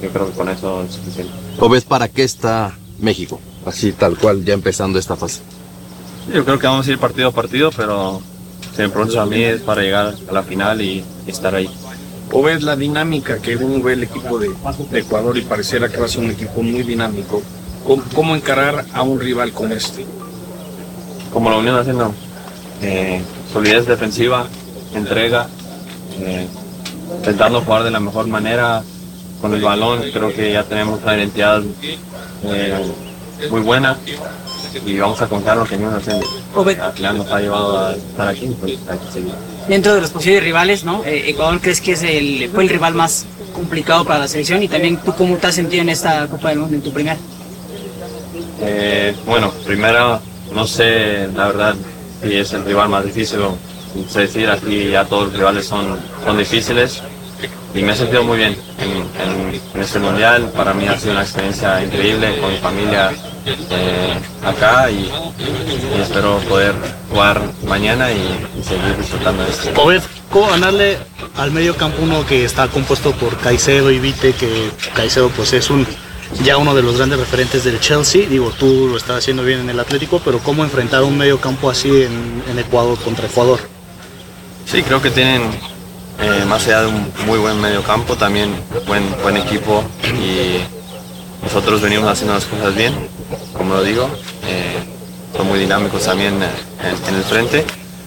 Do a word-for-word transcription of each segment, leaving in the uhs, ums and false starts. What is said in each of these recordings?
yo creo que con eso es suficiente. ¿O ves para qué está México? Así tal cual, ya empezando esta fase. Yo creo que vamos a ir partido a partido, pero si me preguntas a mí es para llegar a la final y, y estar ahí. ¿O ves la dinámica que uno ve el equipo de, de Ecuador y pareciera que va a ser un equipo muy dinámico? ¿Cómo, cómo encarar a un rival como este? Como lo venían haciendo, eh, solidez defensiva, entrega, eh, intentando jugar de la mejor manera con el balón. Creo que ya tenemos una identidad eh, muy buena y vamos a contar lo que venimos haciendo. Al final nos ha llevado a estar aquí, pues hay que seguir. Dentro de los posibles rivales, ¿no? Eh, Ecuador, ¿crees que es el, fue el rival más complicado para la selección? Y también, ¿tú cómo te has sentido en esta Copa del Mundo, en tu primer? Eh, bueno, primero, no sé, la verdad, si es el rival más difícil o no sé decir, aquí ya todos los rivales son, son difíciles y me he sentido muy bien en, en, en este mundial. Para mí ha sido una experiencia increíble con mi familia eh, acá y, y espero poder jugar mañana y, y seguir disfrutando de esto. Obed, ¿cómo ganarle al medio campo uno que está compuesto por Caicedo y Vite, que Caicedo pues es un ya uno de los grandes referentes del Chelsea? Digo, tú lo estás haciendo bien en el Atlético, pero ¿cómo enfrentar un medio campo así en, en Ecuador contra Ecuador? Sí, creo que tienen, eh, más allá de un muy buen medio campo, también buen, buen equipo y nosotros venimos haciendo las cosas bien, como lo digo, eh, son muy dinámicos también en, en el frente,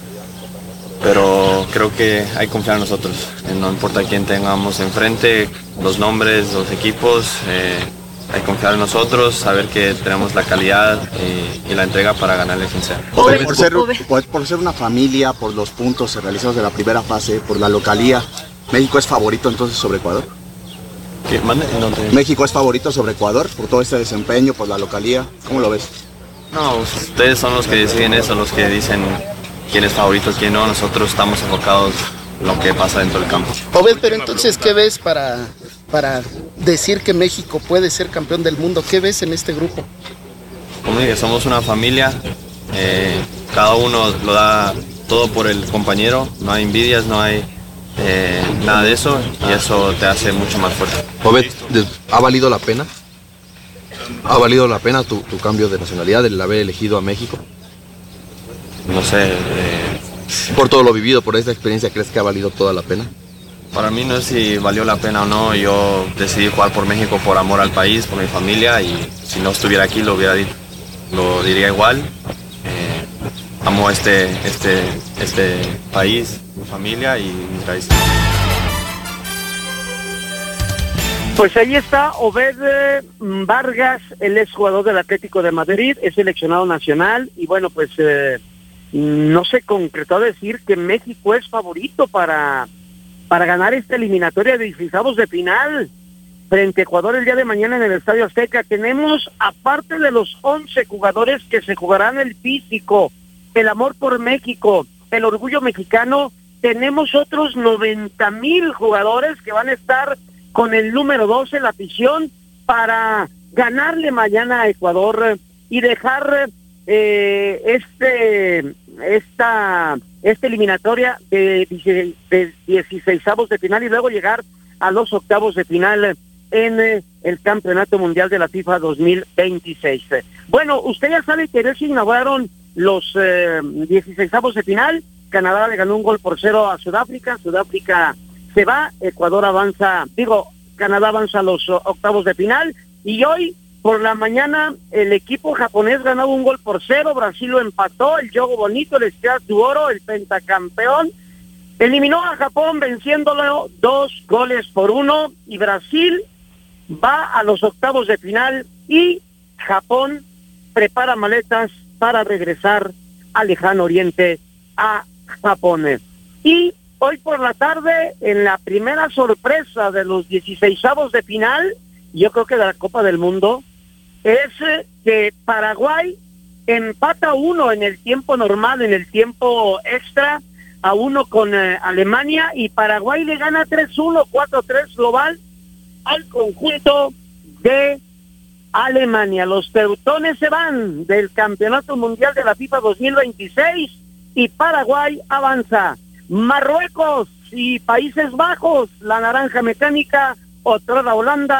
pero creo que hay que confiar en nosotros, no importa quién tengamos enfrente, los nombres, los equipos, eh, hay que confiar en nosotros, saber que tenemos la calidad y, y la entrega para ganarle quien sea. Por, por, ser, por, por ser una familia, por los puntos realizados de la primera fase, por la localía, ¿México es favorito entonces sobre Ecuador? ¿Qué? ¿Mande? No te... ¿México es favorito sobre Ecuador por todo este desempeño, por la localía? ¿Cómo lo ves? No, ustedes son los que deciden eso, los que dicen quién es favorito, quién no. Nosotros estamos enfocados en lo que pasa dentro del campo. Obed, pero entonces, ¿qué ves para, para decir que México puede ser campeón del mundo? ¿Qué ves en este grupo? Como dije, somos una familia, eh, cada uno lo da todo por el compañero, no hay envidias, no hay eh, nada de eso y eso te hace mucho más fuerte. Obed, ¿ha valido la pena? ¿Ha valido la pena tu, tu cambio de nacionalidad, el haber elegido a México? No sé. Eh, por todo lo vivido, por esta experiencia, ¿crees que ha valido toda la pena? Para mí no es si valió la pena o no, yo decidí jugar por México por amor al país, por mi familia y si no estuviera aquí lo, hubiera, lo diría igual. Eh, amo este, este, este país, mi familia y mis raíces. Pues ahí está Obed Vargas, el exjugador del Atlético de Madrid, es seleccionado nacional y bueno, pues eh, no se concretó a decir que México es favorito para, para ganar esta eliminatoria de dieciseisavos de final frente a Ecuador el día de mañana en el Estadio Azteca. Tenemos, aparte de los once jugadores que se jugarán el físico, el amor por México, el orgullo mexicano, tenemos otros noventa mil jugadores que van a estar con el número doce, la afición, para ganarle mañana a Ecuador y dejar eh, este esta esta eliminatoria de, de dieciseisavos de final y luego llegar a los octavos de final en eh, el Campeonato Mundial de la FIFA dos mil veintiséis. Bueno, usted ya sabe que se inauguraron los eh, dieciseisavos de final. Canadá le ganó un gol por cero a Sudáfrica. Sudáfrica se va, Ecuador avanza, digo, Canadá avanza a los octavos de final, y hoy por la mañana el equipo japonés ganó un gol por cero, Brasil lo empató, el Yogo Bonito, el Stade de Oro, el pentacampeón, eliminó a Japón venciéndolo dos goles por uno, y Brasil va a los octavos de final, y Japón prepara maletas para regresar al lejano oriente, a Japón. Y hoy por la tarde, en la primera sorpresa de los dieciseisavos de final, yo creo que de la Copa del Mundo, es que Paraguay empata uno en el tiempo normal, en el tiempo extra, a uno con eh, Alemania, y Paraguay le gana tres uno, cuatro tres global al conjunto de Alemania. Los teutones se van del Campeonato Mundial de la FIFA dos mil veintiséis y Paraguay avanza. Marruecos y Países Bajos, la naranja mecánica, otrora Holanda,